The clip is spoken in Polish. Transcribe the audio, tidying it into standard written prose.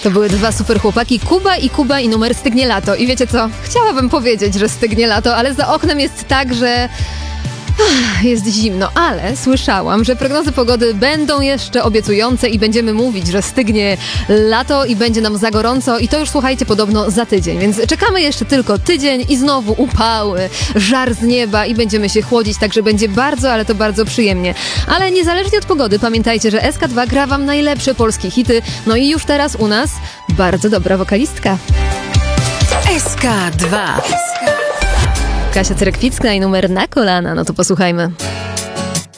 To były dwa super chłopaki, Kuba i numer Stygnie lato. I wiecie co? Chciałabym powiedzieć, że stygnie lato, ale za oknem jest tak, że jest zimno, ale słyszałam, że prognozy pogody będą jeszcze obiecujące i będziemy mówić, że stygnie lato i będzie nam za gorąco i to już, słuchajcie, podobno za tydzień, więc czekamy jeszcze tylko tydzień i znowu upały, żar z nieba i będziemy się chłodzić, także będzie bardzo, ale to bardzo przyjemnie. Ale niezależnie od pogody pamiętajcie, że SK2 gra wam najlepsze polskie hity, no i już teraz u nas bardzo dobra wokalistka. SK2. Kasia Cyrekwicka i numer Na kolana, no to posłuchajmy.